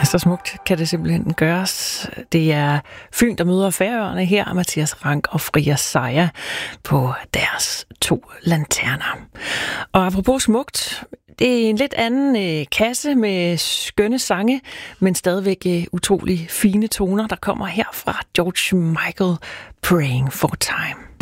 Så smukt kan det simpelthen gøres. Det er Fyn, der møder Færøerne her, Mathias Rank og Fria Sejer på deres 2 lanterner. Og apropos smukt, det er en lidt anden kasse med skønne sange, men stadigvæk utrolig fine toner, der kommer her fra George Michael, Praying for Time.